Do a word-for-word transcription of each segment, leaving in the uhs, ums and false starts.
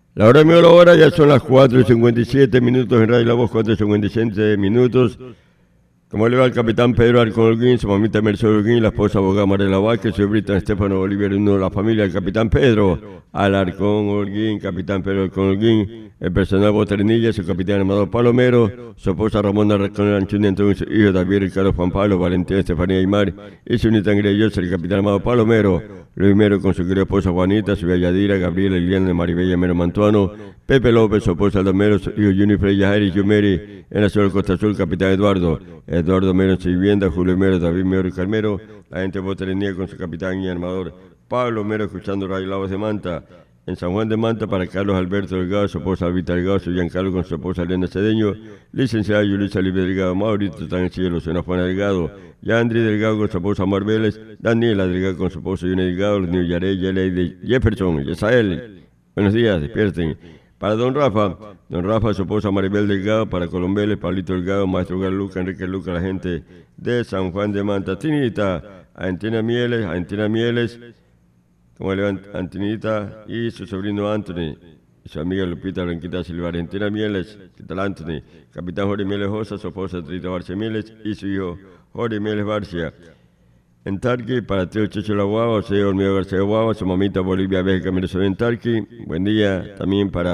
La hora de la hora ya son las cuatro y cincuenta y siete minutos en Radio La Voz, cuatro y cincuenta y siete minutos. ¿Cómo le va el capitán Pedro Arcón Holguín, su mamita Mercedes Holguín, la esposa abogada Mariela Vázquez, soy Britan Estefano Bolívar, uno de la familia del capitán Pedro Alarcón Holguín, capitán Pedro Arcón Holguín, el personal Boternilla, su capitán Amador Palomero, su esposa Ramona Arcón Anchuni, entonces su hijo David Ricardo Juan Pablo, Valentín Estefanía Aymar, y su unita Angreyosa, el capitán Amador Palomero, Luis Mero con su querida esposa Juanita, su bella Yadira, Gabriela Liliana, Maribella Mero Mantuano, Pepe López, su esposa Aldomero, su hijo Junior Freya Jairi, Yumeri, en la ciudad de Costa Azul, capitán Eduardo, Eduardo Mero en su vivienda, Julio Mero, David Mero y Carmero, la gente de Boterenía con su capitán y armador, Pablo Mero escuchando Radio La Voz de Manta, en San Juan de Manta para Carlos Alberto Delgado, su esposa Albita Delgado, su Giancarlo con su esposa Elena Cedeño, licenciada Yulisa Libre Delgado, Maurito está en el cielo, Sena Juana Delgado, Yandri Delgado con su esposa Amar Vélez, Daniela Delgado con su esposa Yune Delgado, los niños Yarey, Yarey de Jefferson, Yesael, buenos días, despierten. Para don Rafa, don Rafa, su esposa Maribel Delgado, para Colombeles, Pablito Delgado, Maestro Garluca, Enrique Luca, la gente de San Juan de Manta, Tinita, Antina Mieles, Antina Mieles, como le va Antinita, y su sobrino Anthony, y su amiga Lupita Blanquita Silva, Argentina Mieles, ¿qué tal Anthony? Capitán Jorge Mieles Josa, su esposa Trita Barcia Mieles, y su hijo Jorge Mieles Barcia. En Tarqui, para Teo Checho La Guava, José Olmedo García Guava, su mamita Bolivia Bélgica Venezuela en Tarqui. Buen día también para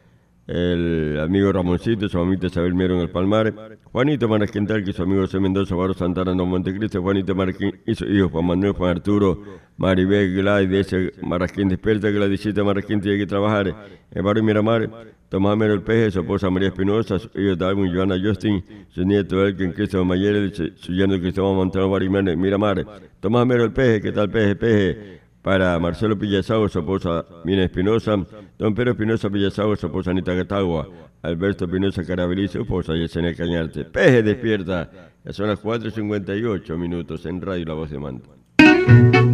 el amigo Ramoncito, su mamita Isabel Mero en el Palmar. Juanito Marasquín Tarqui, su amigo José Mendoza, Barro Santana en Montecristo. Juanito Marasquín y su hijo Juan Manuel, Juan Arturo, Maribel Gladys, ese Marasquín despierta, Gladysita Marasquín tiene que trabajar. El barrio Miramar, Tomás Mero el Peje, su esposa María Espinosa, su hijo Darwin, Joana Justin, su nieto Elkin, Cristóbal Mayer, su yerno Cristóbal Montano, Barrio Miramar. Tomás Mero el Peje, ¿qué tal Peje? Peje. Para Marcelo Pillasago, su esposa Mina Espinosa, don Pedro Espinosa Pillasago, su esposa Anita Gatagua, Alberto Espinosa Carabelí, su esposa Yesenia Cañarte. Peje despierta, ya son las cuatro y cincuenta y ocho minutos en Radio La Voz de Manta.